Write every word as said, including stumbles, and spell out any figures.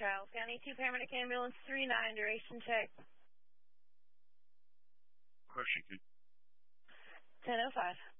Charles County, two paramedic ambulance three nine, duration check. Question, kid. ten oh five.